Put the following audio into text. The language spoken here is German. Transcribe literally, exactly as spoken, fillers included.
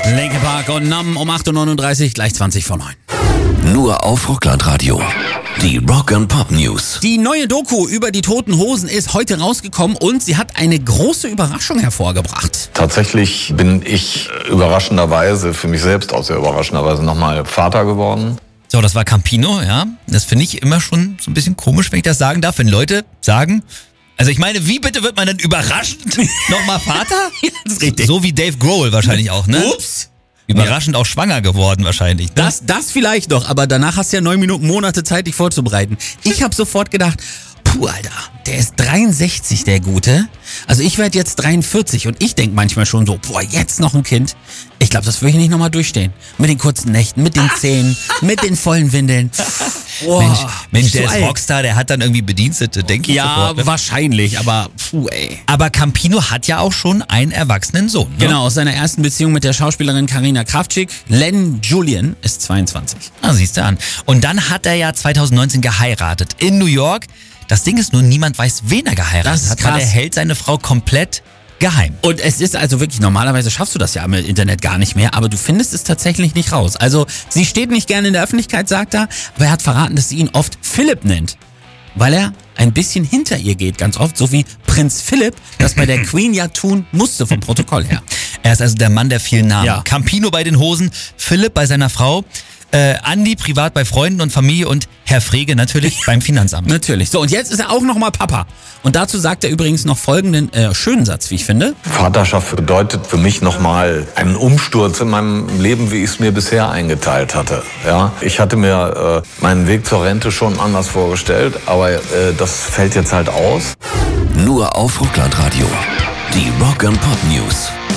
Linkin Park und Numb um acht Uhr neununddreißig, gleich zwanzig vor neun. Nur auf Rockland-Radio. Die Rock and Pop News. Die neue Doku über die Toten Hosen ist heute rausgekommen und sie hat eine große Überraschung hervorgebracht. Tatsächlich bin ich überraschenderweise, für mich selbst auch sehr überraschenderweise, nochmal Vater geworden. So, das war Campino, ja. Das finde ich immer schon so ein bisschen komisch, wenn ich das sagen darf, wenn Leute sagen... Also ich meine, wie bitte wird man denn überraschend nochmal Vater? Ja, das ist richtig. So wie Dave Grohl wahrscheinlich auch, ne? Ups. Überraschend auch schwanger geworden wahrscheinlich. Ne? Das, das vielleicht noch, aber danach hast du ja neun Minuten, Monate Zeit, dich vorzubereiten. Ich habe sofort gedacht, puh, Alter, der ist dreiundsechzig, der Gute. Also ich werde jetzt dreiundvierzig und ich denke manchmal schon so, boah, jetzt noch ein Kind. Ich glaube, das würde ich nicht nochmal durchstehen. Mit den kurzen Nächten, mit den Zähnen, mit den vollen Windeln. Boah, Mensch, Mensch der so ist alt. Rockstar, der hat dann irgendwie Bedienstete, denke ich Ja, sofort. Ne? wahrscheinlich, aber puh, ey. Aber Campino hat ja auch schon einen erwachsenen Sohn. Ne? Genau, aus seiner ersten Beziehung mit der Schauspielerin Carina Krawczyk. Len Julian ist zweiundzwanzig. Ah, siehst du an. Und dann hat er ja zweitausendneunzehn geheiratet in New York. Das Ding ist nur, niemand weiß, wen er geheiratet Das ist hat, weil krass. er hält seine Frau komplett geheim. Und es ist also wirklich, normalerweise schaffst du das ja im Internet gar nicht mehr, aber du findest es tatsächlich nicht raus. Also sie steht nicht gerne in der Öffentlichkeit, sagt er, aber er hat verraten, dass sie ihn oft Philipp nennt, weil er ein bisschen hinter ihr geht, ganz oft, so wie Prinz Philipp, das bei der Queen ja tun musste vom Protokoll her. Er ist also der Mann der vielen Namen. Ja. Campino bei den Hosen, Philipp bei seiner Frau, äh, Andi privat bei Freunden und Familie und Herr Frege natürlich beim Finanzamt. Natürlich. So, und jetzt ist er auch nochmal Papa. Und dazu sagt er übrigens noch folgenden äh, schönen Satz, wie ich finde. Vaterschaft bedeutet für mich nochmal einen Umsturz in meinem Leben, wie ich es mir bisher eingeteilt hatte. Ja, ich hatte mir äh, meinen Weg zur Rente schon anders vorgestellt, aber äh, das fällt jetzt halt aus. Nur auf Rockland-Radio. Die Rock and Pop News.